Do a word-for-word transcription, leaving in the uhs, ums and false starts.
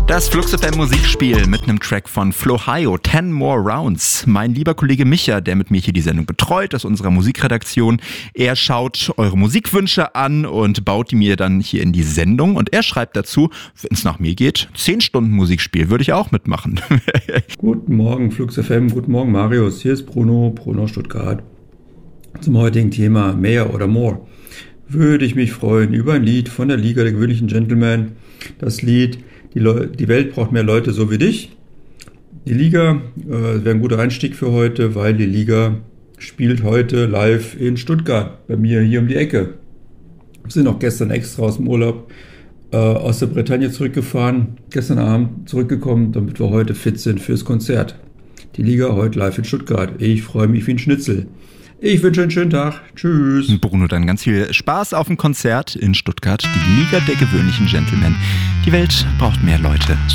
Das Flux F M Musikspiel mit einem Track von Flohio, ten more rounds. Mein lieber Kollege Micha, der mit mir hier die Sendung betreut aus unserer Musikredaktion, er schaut eure Musikwünsche an und baut die mir dann hier in die Sendung. Und er schreibt dazu, wenn es nach mir geht, zehn Stunden Musikspiel würde ich auch mitmachen. Guten Morgen Flux F M, guten Morgen Marius, hier ist Bruno, Bruno Stuttgart. Zum heutigen Thema Mehr oder More würde ich mich freuen über ein Lied von der Liga der gewöhnlichen Gentlemen. Das Lied Die, Leu- die Welt braucht mehr Leute so wie dich. Die Liga äh, wäre ein guter Einstieg für heute, weil die Liga spielt heute live in Stuttgart, bei mir hier um die Ecke. Wir sind auch gestern extra aus dem Urlaub äh, aus der Bretagne zurückgefahren, gestern Abend zurückgekommen, damit wir heute fit sind fürs Konzert. Die Liga heute live in Stuttgart. Ich freue mich wie ein Schnitzel. Ich wünsche einen schönen Tag. Tschüss. Bruno, dann ganz viel Spaß auf dem Konzert in Stuttgart. Die Liga der gewöhnlichen Gentlemen. Die Welt braucht mehr Leute.